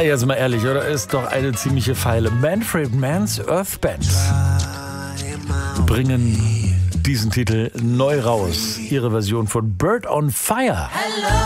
jetzt mal ehrlich, oder? Ist doch eine ziemliche Feile. Manfred Mann's Earth Band bringen diesen Titel neu raus. Ihre Version von Bird on Fire.